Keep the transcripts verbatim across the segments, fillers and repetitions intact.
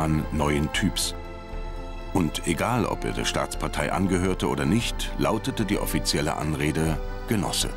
Seemann neuen Typs. Und egal, ob er der Staatspartei angehörte oder nicht, lautete die offizielle Anrede Genosse.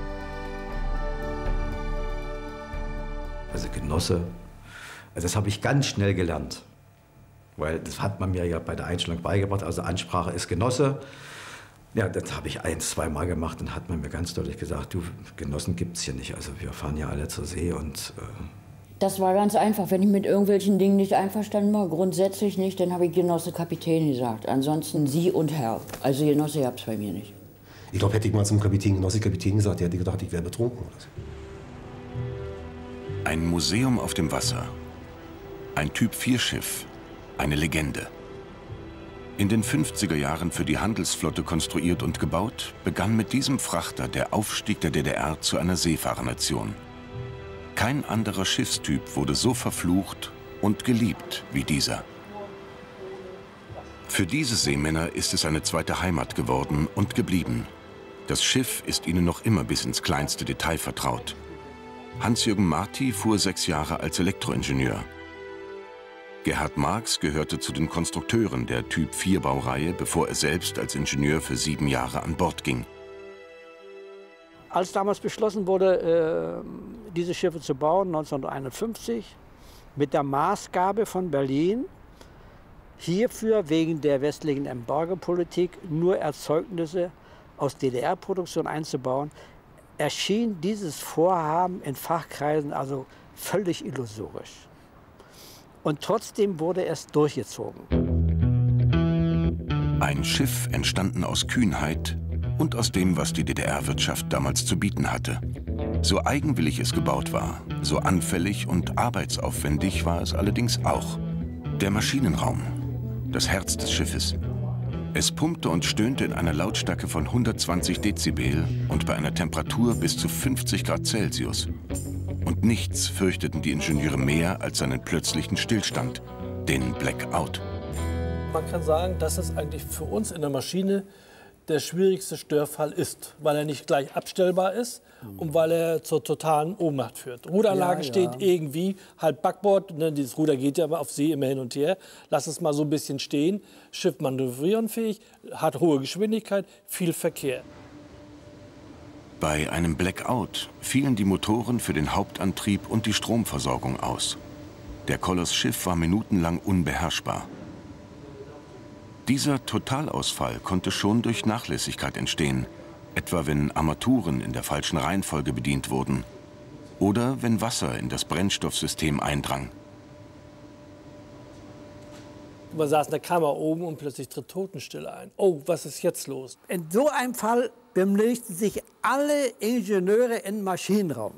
Also Genosse, das habe ich ganz schnell gelernt. Weil das hat man mir ja bei der Einstellung beigebracht, also Ansprache ist Genosse. Ja, das habe ich ein, zwei Mal gemacht und hat man mir ganz deutlich gesagt, du, Genossen gibt es hier nicht, also wir fahren ja alle zur See und... Äh Das war ganz einfach, wenn ich mit irgendwelchen Dingen nicht einverstanden war, grundsätzlich nicht, dann habe ich Genosse Kapitän gesagt, ansonsten Sie und Herr. Also Genosse gab es bei mir nicht. Ich glaube, hätte ich mal zum Kapitän Genosse Kapitän gesagt, der hätte gedacht, ich wäre betrunken oder so. Ein Museum auf dem Wasser, ein Typ vier Schiff, eine Legende. In den fünfziger Jahren für die Handelsflotte konstruiert und gebaut, begann mit diesem Frachter der Aufstieg der D D R zu einer Seefahrernation. Kein anderer Schiffstyp wurde so verflucht und geliebt wie dieser. Für diese Seemänner ist es eine zweite Heimat geworden und geblieben. Das Schiff ist ihnen noch immer bis ins kleinste Detail vertraut. Hans-Jürgen Marti fuhr sechs Jahre als Elektroingenieur. Gerhard Marx gehörte zu den Konstrukteuren der Typ vier Baureihe, bevor er selbst als Ingenieur für sieben Jahre an Bord ging. Als damals beschlossen wurde, äh, diese Schiffe zu bauen, neunzehnhunderteinundfünfzig, mit der Maßgabe von Berlin, hierfür wegen der westlichen Embargo-Politik nur Erzeugnisse aus D D R-Produktion einzubauen, erschien dieses Vorhaben in Fachkreisen also völlig illusorisch. Und trotzdem wurde es durchgezogen. Ein Schiff entstanden aus Kühnheit und aus dem, was die D D R-Wirtschaft damals zu bieten hatte. So eigenwillig es gebaut war, so anfällig und arbeitsaufwendig war es allerdings auch. Der Maschinenraum, das Herz des Schiffes. Es pumpte und stöhnte in einer Lautstärke von hundertzwanzig Dezibel und bei einer Temperatur bis zu fünfzig Grad Celsius. Und nichts fürchteten die Ingenieure mehr als seinen plötzlichen Stillstand, den Blackout. Man kann sagen, dass es eigentlich für uns in der Maschine der schwierigste Störfall ist, weil er nicht gleich abstellbar ist und weil er zur totalen Ohnmacht führt. Ruderlage ja, steht ja. irgendwie, halt Backbord, ne, dieses Ruder geht ja aber auf See immer hin und her, lass es mal so ein bisschen stehen, Schiff manövrierenfähig, hat hohe Geschwindigkeit, viel Verkehr. Bei einem Blackout fielen die Motoren für den Hauptantrieb und die Stromversorgung aus. Der Koloss-Schiff war minutenlang unbeherrschbar. Dieser Totalausfall konnte schon durch Nachlässigkeit entstehen, etwa wenn Armaturen in der falschen Reihenfolge bedient wurden oder wenn Wasser in das Brennstoffsystem eindrang. Man saß in der Kammer oben und plötzlich tritt Totenstille ein. Oh, was ist jetzt los? In so einem Fall bemühten sich alle Ingenieure im Maschinenraum,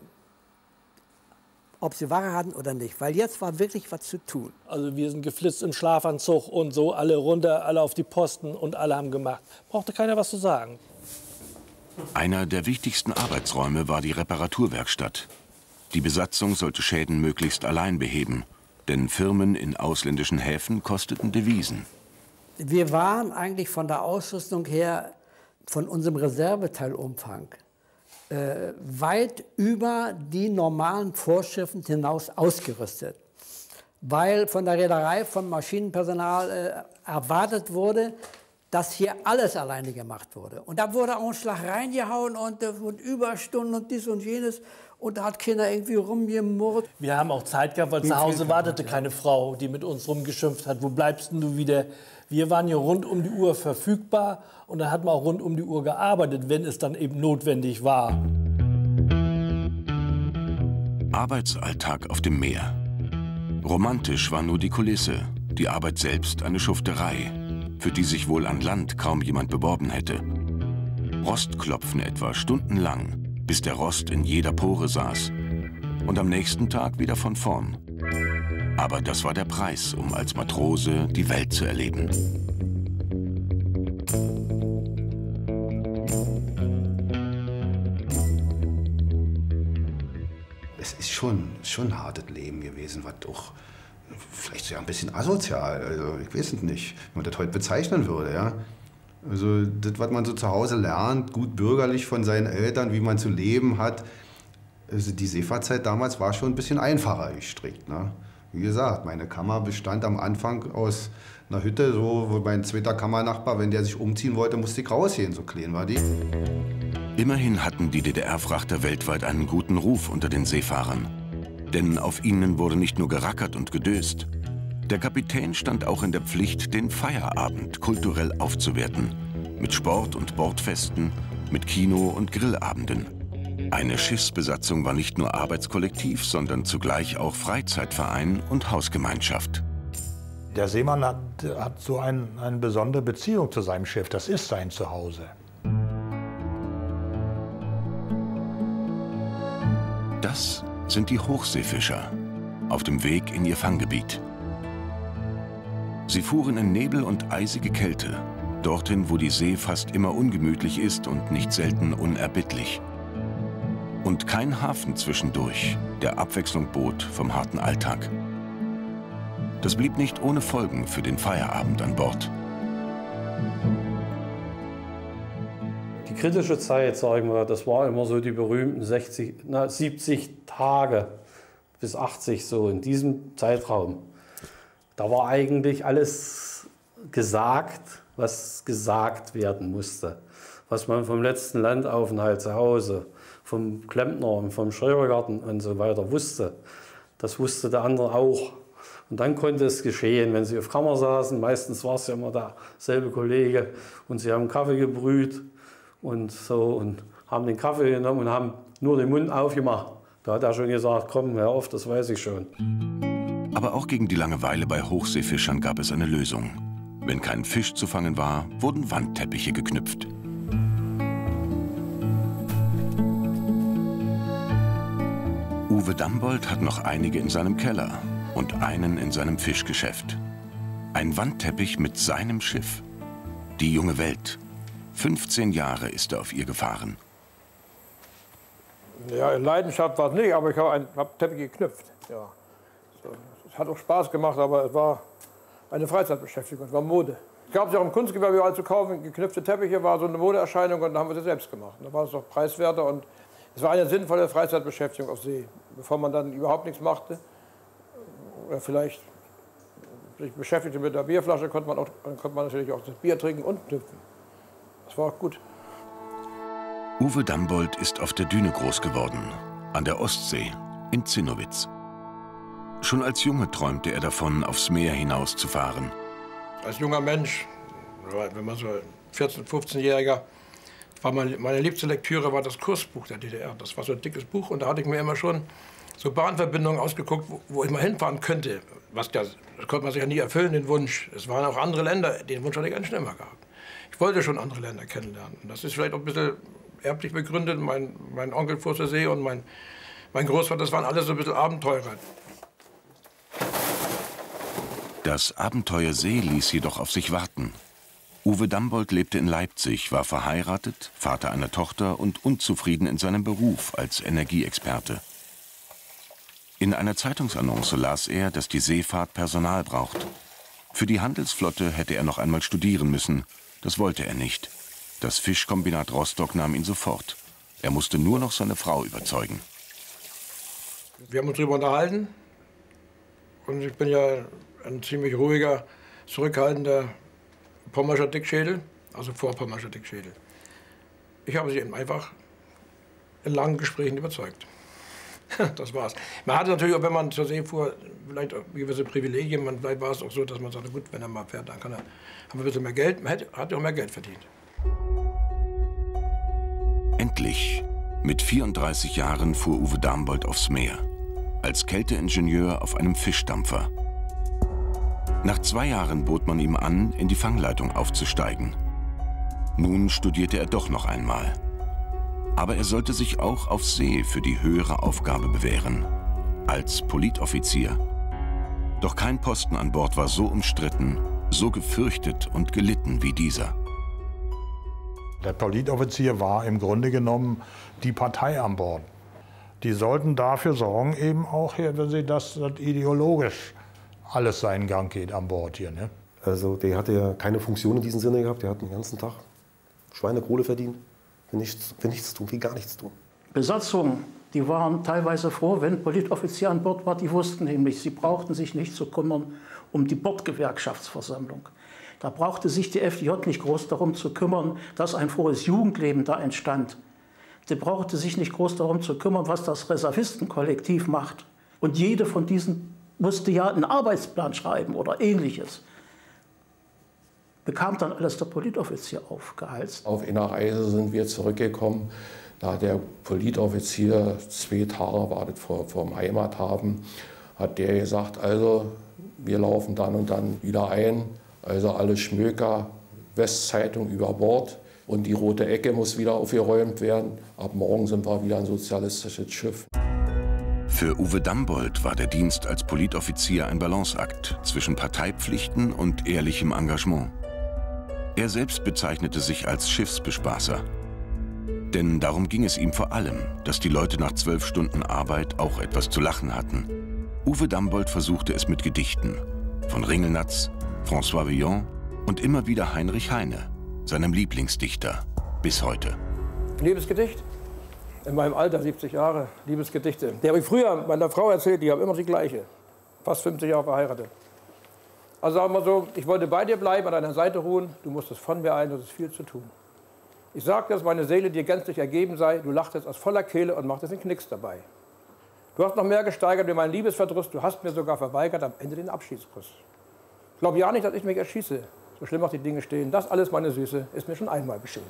ob sie Wache hatten oder nicht, weil jetzt war wirklich was zu tun. Also wir sind geflitzt im Schlafanzug und so, alle runter, alle auf die Posten und alle haben gemacht. Brauchte keiner was zu sagen. Einer der wichtigsten Arbeitsräume war die Reparaturwerkstatt. Die Besatzung sollte Schäden möglichst allein beheben, denn Firmen in ausländischen Häfen kosteten Devisen. Wir waren eigentlich von der Ausrüstung her, von unserem Reserveteilumfang, äh, weit über die normalen Vorschriften hinaus ausgerüstet. Weil von der Reederei, vom Maschinenpersonal äh, erwartet wurde, dass hier alles alleine gemacht wurde. Und da wurde auch ein Schlag reingehauen und, und Überstunden und dies und jenes. Und da hat keiner irgendwie rumgemurrt. Wir haben auch Zeit gehabt, weil zu Hause wartete keine Frau, die mit uns rumgeschimpft hat. Wo bleibst denn du wieder? Wir waren hier rund um die Uhr verfügbar und dann hat man auch rund um die Uhr gearbeitet, wenn es dann eben notwendig war. Arbeitsalltag auf dem Meer. Romantisch war nur die Kulisse, die Arbeit selbst eine Schufterei, für die sich wohl an Land kaum jemand beworben hätte. Rostklopfen etwa stundenlang, bis der Rost in jeder Pore saß und am nächsten Tag wieder von vorn. Aber das war der Preis, um als Matrose die Welt zu erleben. Es ist schon, schon ein hartes Leben gewesen, was doch vielleicht sogar ein bisschen asozial, also ich weiß es nicht, wenn man das heute bezeichnen würde, ja. Also das, was man so zu Hause lernt, gut bürgerlich von seinen Eltern, wie man zu leben hat. Also die Seefahrtzeit damals war schon ein bisschen einfacher gestrickt, ne? Wie gesagt, meine Kammer bestand am Anfang aus einer Hütte, so, wo mein zweiter Kammernachbar, wenn der sich umziehen wollte, musste ich rausgehen, so klein war die. Immerhin hatten die D D R-Frachter weltweit einen guten Ruf unter den Seefahrern. Denn auf ihnen wurde nicht nur gerackert und gedöst. Der Kapitän stand auch in der Pflicht, den Feierabend kulturell aufzuwerten. Mit Sport- und Bordfesten, mit Kino- und Grillabenden. Eine Schiffsbesatzung war nicht nur Arbeitskollektiv, sondern zugleich auch Freizeitverein und Hausgemeinschaft. Der Seemann hat, hat so ein, eine besondere Beziehung zu seinem Schiff. Das ist sein Zuhause. Das sind die Hochseefischer auf dem Weg in ihr Fanggebiet. Sie fuhren in Nebel und eisige Kälte, dorthin, wo die See fast immer ungemütlich ist und nicht selten unerbittlich. Und kein Hafen zwischendurch, der Abwechslung bot vom harten Alltag. Das blieb nicht ohne Folgen für den Feierabend an Bord. Die kritische Zeit, sagen wir, das war immer so die berühmten sechzig, na, siebzig Tage bis achtzig, so in diesem Zeitraum. Da war eigentlich alles gesagt, was gesagt werden musste. Was man vom letzten Landaufenthalt zu Hause, vom Klempner und vom Schrebergarten und so weiter wusste. Das wusste der andere auch. Und dann konnte es geschehen, wenn sie auf Kammer saßen, meistens war es ja immer derselbe Kollege, und sie haben Kaffee gebrüht und so und haben den Kaffee genommen und haben nur den Mund aufgemacht. Da hat er schon gesagt, komm, hör auf, das weiß ich schon. Aber auch gegen die Langeweile bei Hochseefischern gab es eine Lösung. Wenn kein Fisch zu fangen war, wurden Wandteppiche geknüpft. Uwe Dambold hat noch einige in seinem Keller und einen in seinem Fischgeschäft. Ein Wandteppich mit seinem Schiff. Die junge Welt. fünfzehn Jahre ist er auf ihr gefahren. Ja, Leidenschaft war es nicht, aber ich habe hab Teppich geknüpft. Ja. So, es hat auch Spaß gemacht, aber es war eine Freizeitbeschäftigung, es war Mode. Es gab es ja auch im Kunstgewerbe überall zu kaufen, geknüpfte Teppiche war so eine Modeerscheinung und dann haben wir sie selbst gemacht. Da war es auch preiswerter und es war eine sinnvolle Freizeitbeschäftigung auf See, bevor man dann überhaupt nichts machte. Oder vielleicht sich beschäftigte mit der Bierflasche, konnte man, auch, konnte man natürlich auch das Bier trinken und knüpfen. Das war auch gut. Uwe Dambold ist auf der Düne groß geworden, an der Ostsee, in Zinnowitz. Schon als Junge träumte er davon, aufs Meer hinaus zu fahren. Als junger Mensch, wenn man so vierzehn-, fünfzehnjähriger, war meine, meine liebste Lektüre war das Kursbuch der D D R. Das war so ein dickes Buch und da hatte ich mir immer schon so Bahnverbindungen ausgeguckt, wo, wo ich mal hinfahren könnte. Was ja, das konnte man sich ja nie erfüllen, den Wunsch. Es waren auch andere Länder, den Wunsch hatte ich ganz schnell mal gehabt. Ich wollte schon andere Länder kennenlernen. Und das ist vielleicht auch ein bisschen erblich begründet. Mein, mein Onkel fuhr zur See und mein, mein Großvater, das waren alles so ein bisschen Abenteurer. Das Abenteuer See ließ jedoch auf sich warten. Uwe Dambold lebte in Leipzig, war verheiratet, Vater einer Tochter und unzufrieden in seinem Beruf als Energieexperte. In einer Zeitungsannonce las er, dass die Seefahrt Personal braucht. Für die Handelsflotte hätte er noch einmal studieren müssen. Das wollte er nicht. Das Fischkombinat Rostock nahm ihn sofort. Er musste nur noch seine Frau überzeugen. Wir haben uns darüber unterhalten. Und ich bin ja ein ziemlich ruhiger, zurückhaltender Pommerscher Dickschädel, also Vorpommerscher Dickschädel. Ich habe sie eben einfach in langen Gesprächen überzeugt. Das war's. Man hatte natürlich auch, wenn man zur See fuhr, vielleicht auch gewisse Privilegien. Man, vielleicht war es auch so, dass man sagte, gut, wenn er mal fährt, dann kann er, haben wir ein bisschen mehr Geld. Man hat ja auch mehr Geld verdient. Endlich, mit vierunddreißig Jahren, fuhr Uwe Dambold aufs Meer. Als Kälteingenieur auf einem Fischdampfer. Nach zwei Jahren bot man ihm an, in die Fangleitung aufzusteigen. Nun studierte er doch noch einmal. Aber er sollte sich auch auf See für die höhere Aufgabe bewähren, als Politoffizier. Doch kein Posten an Bord war so umstritten, so gefürchtet und gelitten wie dieser. Der Politoffizier war im Grunde genommen die Partei an Bord. Die sollten dafür sorgen, eben auch, dass das ideologisch alles seinen Gang geht an Bord hier. Ne? Also der hatte ja keine Funktion in diesem Sinne gehabt. Der hat den ganzen Tag Schweinekohle verdient. Für nichts, für nichts tun, für gar nichts tun. Besatzung Die waren teilweise froh, wenn ein Politoffizier an Bord war. Die wussten nämlich, sie brauchten sich nicht zu kümmern um die Bordgewerkschaftsversammlung. Da brauchte sich die F D J nicht groß darum zu kümmern, dass ein frohes Jugendleben da entstand. Die brauchte sich nicht groß darum zu kümmern, was das Reservistenkollektiv macht. Und jede von diesen musste ja einen Arbeitsplan schreiben oder Ähnliches. Bekam dann alles der Politoffizier aufgehalst. Auf einer Reise sind wir zurückgekommen. Da hat der Politoffizier zwei Tage wartet vor, vor dem Heimathafen, hat der gesagt, also wir laufen dann und dann wieder ein. Also alle Schmöker, Westzeitung über Bord und die rote Ecke muss wieder aufgeräumt werden. Ab morgen sind wir wieder ein sozialistisches Schiff. Für Uwe Dambold war der Dienst als Politoffizier ein Balanceakt zwischen Parteipflichten und ehrlichem Engagement. Er selbst bezeichnete sich als Schiffsbespaßer. Denn darum ging es ihm vor allem, dass die Leute nach zwölf Stunden Arbeit auch etwas zu lachen hatten. Uwe Dambold versuchte es mit Gedichten. Von Ringelnatz, François Villon und immer wieder Heinrich Heine, seinem Lieblingsdichter, bis heute. Liebesgedicht? In meinem Alter, siebzig Jahre, Liebesgedichte. Die habe ich früher meiner Frau erzählt, die habe immer die gleiche. Fast fünfzig Jahre verheiratet. Also sagen wir so, ich wollte bei dir bleiben, an deiner Seite ruhen. Du musstest von mir ein, das ist viel zu tun. Ich sagte, dass meine Seele dir gänzlich ergeben sei. Du lachtest aus voller Kehle und machtest einen Knicks dabei. Du hast noch mehr gesteigert wie mein Liebesverdruss. Du hast mir sogar verweigert am Ende den Abschiedskuss. Glaub ja nicht, dass ich mich erschieße. So schlimm auch die Dinge stehen. Das alles, meine Süße, ist mir schon einmal geschehen.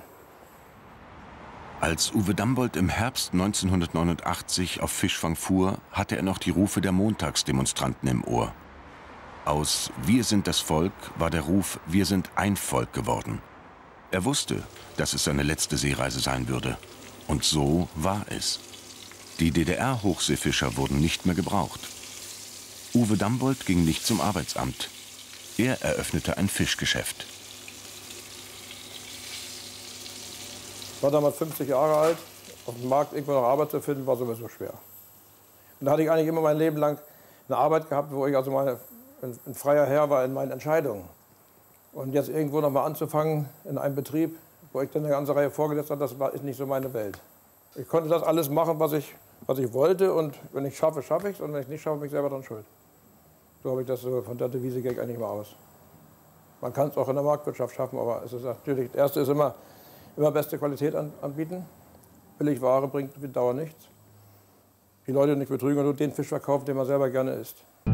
Als Uwe Dambold im Herbst neunzehnhundertneunundachtzig auf Fischfang fuhr, hatte er noch die Rufe der Montagsdemonstranten im Ohr. Aus »Wir sind das Volk« war der Ruf »Wir sind ein Volk« geworden. Er wusste, dass es seine letzte Seereise sein würde. Und so war es. Die D D R-Hochseefischer wurden nicht mehr gebraucht. Uwe Dambold ging nicht zum Arbeitsamt. Er eröffnete ein Fischgeschäft. Ich war damals fünfzig Jahre alt. Auf dem Markt irgendwo noch Arbeit zu finden, war sowieso schwer. Und da hatte ich eigentlich immer mein Leben lang eine Arbeit gehabt, wo ich also meine, ein, ein freier Herr war in meinen Entscheidungen. Und jetzt irgendwo noch mal anzufangen in einem Betrieb, wo ich dann eine ganze Reihe vorgesetzt habe, das war, ist nicht so meine Welt. Ich konnte das alles machen, was ich, was ich wollte. Und wenn ich schaffe, schaffe ich es. Und wenn ich nicht schaffe, bin ich selber dann schuld. So habe ich das so von der Devise gehe ich eigentlich mal aus. Man kann es auch in der Marktwirtschaft schaffen, aber es ist natürlich, das Erste ist immer, immer beste Qualität an, anbieten. Billig Ware bringt mit Dauer nichts. Die Leute nicht betrügen und nur den Fisch verkaufen, den man selber gerne isst.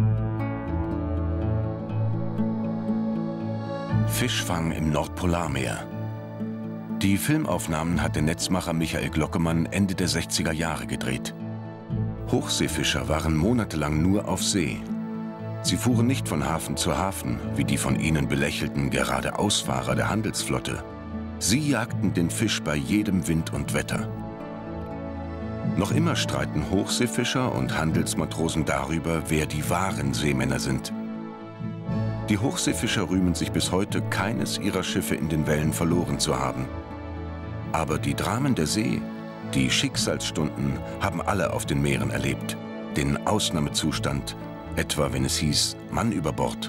Fischfang im Nordpolarmeer. Die Filmaufnahmen hat der Netzmacher Michael Glockemann Ende der sechziger Jahre gedreht. Hochseefischer waren monatelang nur auf See. Sie fuhren nicht von Hafen zu Hafen, wie die von ihnen belächelten Geradeausfahrer der Handelsflotte. Sie jagten den Fisch bei jedem Wind und Wetter. Noch immer streiten Hochseefischer und Handelsmatrosen darüber, wer die wahren Seemänner sind. Die Hochseefischer rühmen sich bis heute, keines ihrer Schiffe in den Wellen verloren zu haben. Aber die Dramen der See, die Schicksalsstunden, haben alle auf den Meeren erlebt. Den Ausnahmezustand, etwa wenn es hieß, Mann über Bord.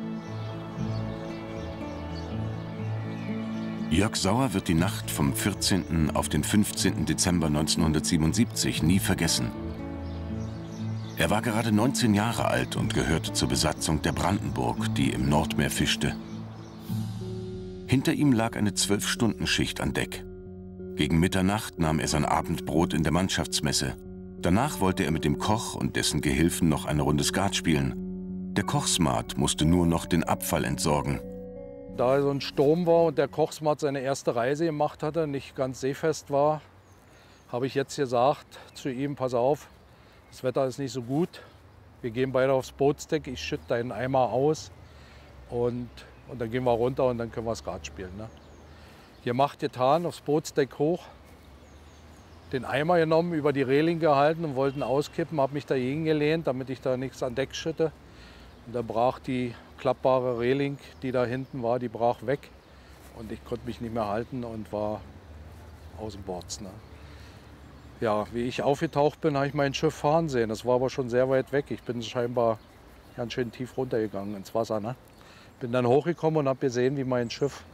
Jörg Sauer wird die Nacht vom vierzehnten auf den fünfzehnten Dezember neunzehnhundertsiebenundsiebzig nie vergessen. Er war gerade neunzehn Jahre alt und gehörte zur Besatzung der Brandenburg, die im Nordmeer fischte. Hinter ihm lag eine Zwölf-Stunden-Schicht an Deck. Gegen Mitternacht nahm er sein Abendbrot in der Mannschaftsmesse. Danach wollte er mit dem Koch und dessen Gehilfen noch eine Runde Skat spielen. Der Kochsmart musste nur noch den Abfall entsorgen. Da so ein Sturm war und der Kochsmart seine erste Reise gemacht hatte, nicht ganz seefest war, habe ich jetzt gesagt zu ihm, pass auf, das Wetter ist nicht so gut. Wir gehen beide aufs Bootsdeck, ich schütte deinen Eimer aus und, und dann gehen wir runter und dann können wir Skat spielen. Ne? Gemacht, getan, aufs Bootsdeck hoch, den Eimer genommen, über die Reling gehalten und wollten auskippen, habe mich dagegen gelehnt, damit ich da nichts an Deck schütte. Und da brach die klappbare Reling, die da hinten war, die brach weg. Und ich konnte mich nicht mehr halten und war aus dem Bord. Ne? Ja, wie ich aufgetaucht bin, habe ich mein Schiff fahren sehen. Das war aber schon sehr weit weg. Ich bin scheinbar ganz schön tief runtergegangen ins Wasser. Ne? Bin dann hochgekommen und habe gesehen, wie mein Schiff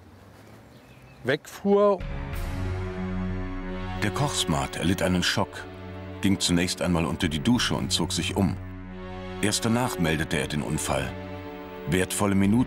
wegfuhr. Der Kochsmart erlitt einen Schock. ging zunächst einmal unter die Dusche und zog sich um. Erst danach meldete er den Unfall. Wertvolle Minuten